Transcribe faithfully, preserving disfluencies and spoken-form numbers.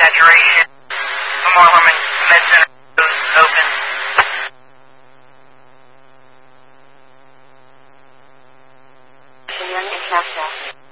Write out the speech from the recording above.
saturation. Memorial Hermann Med Center is open. Young and Shasta.